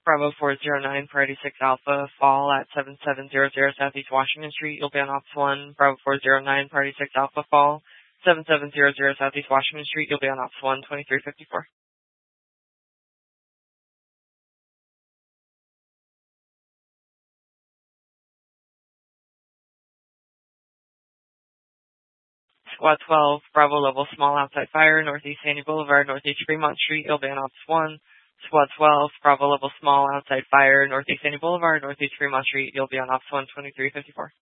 Bravo 409, Priority 6 Alpha, fall at 7700 Southeast Washington Street. You'll be on Ops 1. Bravo 409, Priority 6 Alpha, fall, 7700 Southeast Washington Street. You'll be on Ops 1, 2354. Squad 12, Bravo level small outside fire, Northeast Sandy Boulevard, Northeast Fremont Street. You'll be on Ops 1. Squad 12, Bravo level small outside fire, Northeast Sandy Boulevard, Northeast Fremont Street. You'll be on Ops 1, 2354.